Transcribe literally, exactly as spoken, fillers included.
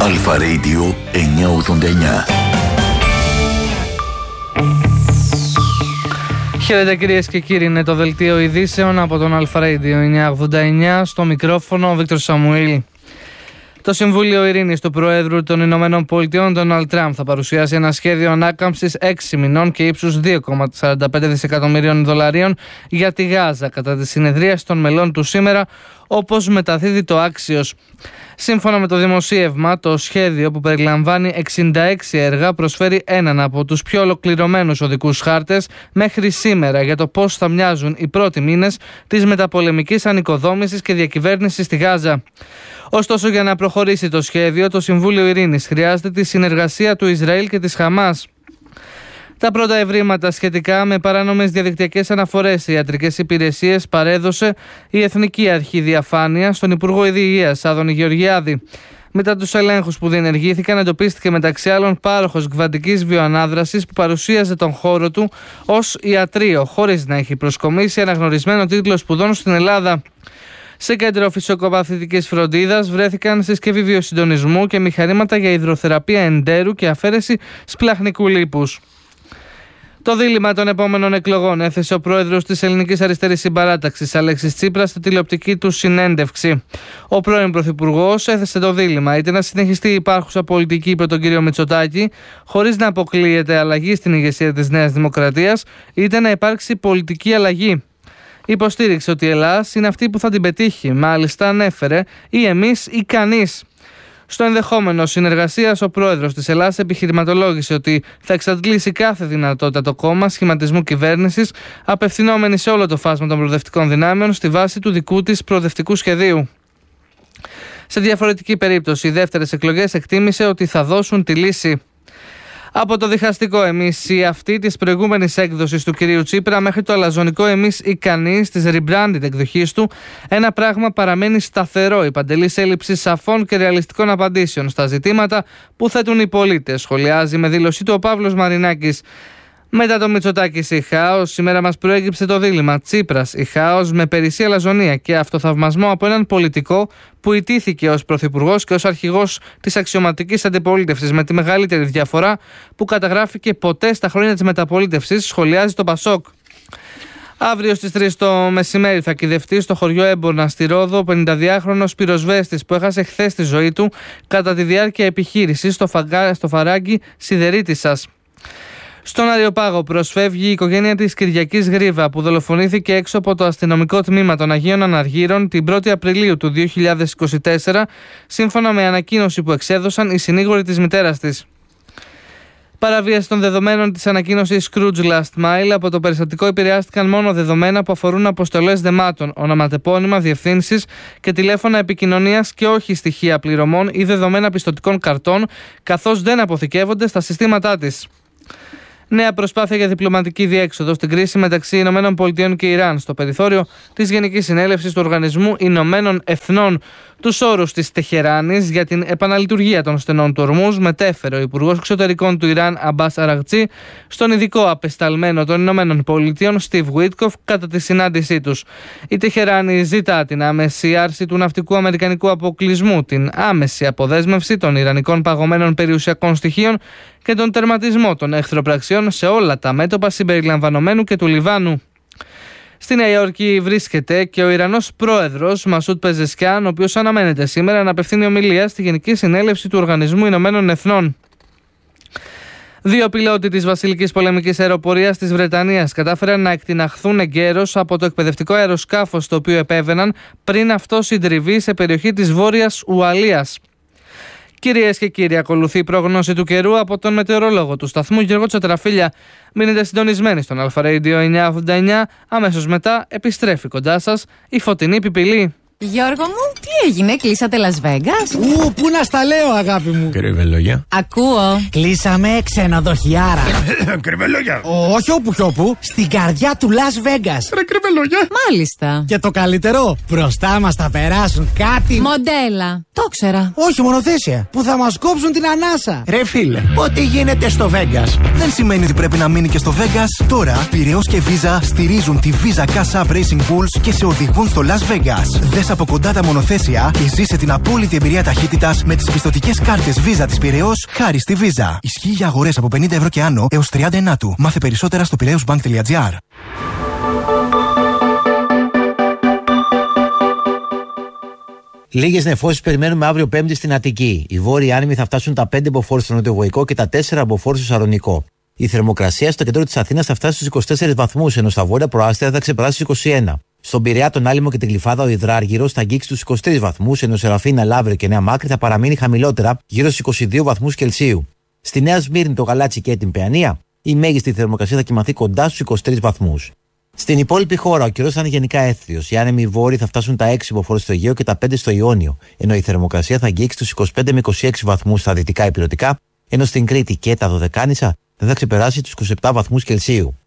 Αλφα Radio εννιακόσια ογδόντα εννιά. Χαίρετε κυρίες και κύριοι, είναι το δελτίο ειδήσεων από τον Αλφα Radio εννιακόσια ογδόντα εννιά. Στο μικρόφωνο ο Βίκτορ Σαμουήλ. Το Συμβούλιο Ειρήνης του Προέδρου των Ηνωμένων Πολιτειών, Ντόναλντ Τραμπ, θα παρουσιάσει ένα σχέδιο ανάκαμψης έξι μηνών και ύψους δύο κόμμα σαράντα πέντε δισεκατομμυρίων δολαρίων για τη Γάζα κατά τη συνεδρίαση των μελών του σήμερα, όπως μεταδίδει το Axios. Σύμφωνα με το δημοσίευμα, το σχέδιο, που περιλαμβάνει εξήντα έξι έργα, προσφέρει έναν από τους πιο ολοκληρωμένους οδικούς χάρτες μέχρι σήμερα για το πώς θα μοιάζουν οι πρώτοι μήνες της μεταπολεμικής ανοικοδόμησης και διακυβέρνησης στη Γάζα. Ωστόσο, για να προχωρήσει το σχέδιο, το Συμβούλιο Ειρήνης χρειάζεται τη συνεργασία του Ισραήλ και της Χαμάς. Τα πρώτα ευρήματα σχετικά με παράνομες διαδικτυακές αναφορές σε ιατρικές υπηρεσίες παρέδωσε η Εθνική Αρχή Διαφάνειας στον Υπουργό Υγείας Άδωνη Γεωργιάδη. Μετά τους ελέγχους που διενεργήθηκαν, εντοπίστηκε μεταξύ άλλων πάροχος κβαντικής βιοανάδρασης που παρουσίαζε τον χώρο του ως ιατρείο, χωρίς να έχει προσκομίσει αναγνωρισμένο τίτλο σπουδών στην Ελλάδα. Σε κέντρο φυσικοπαθητικής φροντίδας βρέθηκαν συσκευή βιοσυντονισμού και μηχανήματα για υδροθεραπεία εντέρου και αφαίρεση σπλαχνικού λίπους. Το δίλημμα των επόμενων εκλογών έθεσε ο πρόεδρος της Ελληνικής Αριστερής Συμπαράταξης, Αλέξης Τσίπρας, στη τηλεοπτική του συνέντευξη. Ο πρώην πρωθυπουργός έθεσε το δίλημμα είτε να συνεχιστεί η υπάρχουσα πολιτική υπό τον κύριο Μητσοτάκη, χωρίς να αποκλείεται αλλαγή στην ηγεσία της Νέας Δημοκρατίας, είτε να υπάρξει πολιτική αλλαγή. Υποστήριξε ότι η Ελλάδα είναι αυτή που θα την πετύχει. Μάλιστα ανέφερε ή εμείς ή κανείς. Στο ενδεχόμενο συνεργασίας, ο πρόεδρος της Ελλάδας επιχειρηματολόγησε ότι θα εξαντλήσει κάθε δυνατότητα το κόμμα σχηματισμού κυβέρνησης, απευθυνόμενη σε όλο το φάσμα των προοδευτικών δυνάμεων στη βάση του δικού της προοδευτικού σχεδίου. Σε διαφορετική περίπτωση, οι δεύτερες εκλογές εκτίμησε ότι θα δώσουν τη λύση. Από το διχαστικό εμείς ή αυτή της προηγούμενης έκδοσης του κυρίου Τσίπρα μέχρι το αλαζονικό εμείς ή κανείς της rebranded εκδοχής του, ένα πράγμα παραμένει σταθερό: η παντελής έλλειψη σαφών και ρεαλιστικών απαντήσεων στα ζητήματα που θέτουν οι πολίτες, σχολιάζει με δήλωσή του ο Παύλος Μαρινάκης. Μετά το Μητσοτάκης ή χάος, σήμερα μας προέκυψε το δίλημμα Τσίπρας ή χάος, με περισσή αλαζονία και αυτοθαυμασμό από έναν πολιτικό που ιτήθηκε ως πρωθυπουργός και ως αρχηγός της αξιωματικής αντιπολίτευσης, με τη μεγαλύτερη διαφορά που καταγράφηκε ποτέ στα χρόνια της μεταπολίτευσης, σχολιάζει το Πασόκ. Αύριο στις τρεις το μεσημέρι θα κυδευτεί στο χωριό Έμπονα στη Ρόδο ο πενηνταδυάχρονος πυροσβέστης που έχασε χθες τη ζωή του κατά τη διάρκεια επιχείρησης στο, φαγκα... στο φαράγγι Σιδερίτισσας. Στον Αριοπάγο προσφεύγει η οικογένεια της Κυριακής Γρίβα, που δολοφονήθηκε έξω από το αστυνομικό τμήμα των Αγίων Αναργύρων την πρώτη Απριλίου του δύο χιλιάδες είκοσι τέσσερα, σύμφωνα με ανακοίνωση που εξέδωσαν οι συνήγοροι της μητέρας της. Παραβίαση των δεδομένων της ανακοίνωσης Scrooge Last Mile. Από το περιστατικό επηρεάστηκαν μόνο δεδομένα που αφορούν αποστολές δεμάτων, ονοματεπώνυμα, διευθύνσεις και τηλέφωνα επικοινωνίας και όχι στοιχεία πληρωμών ή δεδομένα πιστωτικών καρτών, καθώς δεν αποθηκεύονται στα συστήματά της. Νέα προσπάθεια για διπλωματική διέξοδο στην κρίση μεταξύ Ηνωμένων Πολιτειών και Ιράν στο περιθώριο της Γενικής Συνέλευσης του Οργανισμού Ηνωμένων Εθνών. Τους όρους της Τεχεράνης για την επαναλειτουργία των στενών του Ορμούζ μετέφερε ο Υπουργός Εξωτερικών του Ιράν Αμπάς Αραγτσί στον ειδικό απεσταλμένο των Ηνωμένων Πολιτειών Στιβ Γουίτκοφ κατά τη συνάντησή τους. Η Τεχεράνη ζητά την άμεση άρση του ναυτικού αμερικανικού αποκλεισμού, την άμεση αποδέσμευση των ιρανικών παγωμένων περιουσιακών στοιχείων και τον τερματισμό των εχθροπραξιών σε όλα τα μέτωπα συμπεριλαμβανομένου και του Λιβάνου. Στη Νέα Υόρκη βρίσκεται και ο Ιρανός πρόεδρος Μασούτ Πεζεσκιάν, ο οποίος αναμένεται σήμερα να απευθύνει ομιλία στη Γενική Συνέλευση του Οργανισμού Ηνωμένων Εθνών. Δύο πιλότοι της Βασιλικής Πολεμικής Αεροπορίας της Βρετανίας κατάφεραν να εκτιναχθούν εγκαίρως από το εκπαιδευτικό αεροσκάφος το οποίο επέβαιναν πριν αυτό συντριβεί σε περιοχή της Βόρειας Ουαλίας. Κυρίες και κύριοι, ακολουθεί η πρόγνωση του καιρού από τον μετεωρολόγο του σταθμού Γιώργο Τσατραφίλια. Μείνετε συντονισμένοι στον Αλφα Radio εννιακόσια ογδόντα εννιά. Αμέσως μετά επιστρέφει κοντά σας η φωτεινή πιπιλή. Γιώργο μου, τι έγινε, κλείσατε Las Vegas? Ου, πού να στα λέω, αγάπη μου. Κρυβελόγια. Ακούω. Κλείσαμε ξενοδοχιάρα. Κρυβελόγια. Όχι όπου κι όπου, στην καρδιά του Las Vegas. Ρε κρυβελόγια. Μάλιστα. Και το καλύτερο, μπροστά μας θα περάσουν κάτι. Μοντέλα. Το ξέρα. Όχι, μονοθέσια. Που θα μας κόψουν την ανάσα. Ρε φίλε, ό,τι γίνεται στο Vegas δεν σημαίνει ότι πρέπει να μείνει και στο Vegas. Τώρα, Πειραιώς και Visa στηρίζουν τη Visa Cash App Racing Bulls και σε οδηγούν στο Las Vegas. Δες από κοντά τα μονοθέσια και ζήσε την απόλυτη εμπειρία ταχύτητας με τις πιστωτικές κάρτες Visa της Πειραιώς χάρη στη Visa. Ισχύει για αγορές από πενήντα ευρώ και άνω έως τριάντα ενάτου. Μάθε περισσότερα στο πειραιώσμπανκ τελεία τζι άρ. Λίγες νεφώσεις περιμένουμε αύριο Πέμπτη στην Αττική. Οι βόρειοι άνεμοι θα φτάσουν τα πέντε μποφόρ στο νοτιοβοϊκό και τα τέσσερα μποφόρ στο Σαλονικό. Η θερμοκρασία στο κέντρο της Αθήνας θα φτάσει στους είκοσι τέσσερις βαθμούς, ενώ στα βόρεια προάστια θα ξεπεράσει τους είκοσι ένα. Στον Πειραιά, τον Άλυμο και την Γλυφάδα, ο Υδράργυρος θα αγγίξει τους είκοσι τρεις βαθμούς, ενώ Σεραφίνα, Λαύριο και Νέα Μάκρη θα παραμείνει χαμηλότερα, γύρω στους είκοσι δύο βαθμούς Κελσίου. Στη Νέα Σμύρνη, το Γαλάτσι και την Παιανία, η μέγιστη θερμοκρασία θα κυμανθεί κοντά στους είκοσι τρεις βαθμούς. Στην υπόλοιπη χώρα, ο καιρός θα είναι γενικά έθριος. Οι άνεμοι βόρειοι θα φτάσουν τα έξι μποφόρ στο Αιγαίο και τα πέντε στο Ιόνιο, ενώ η θερμοκρασία θα αγγίξει τους είκοσι πέντε με είκοσι έξι βαθμούς στα δυτικά υπηρετικά, ενώ στην Κρήτη και τα Δωδεκάνησα δεν θα ξεπεράσει τους είκοσι επτά βαθμούς Κελσίου.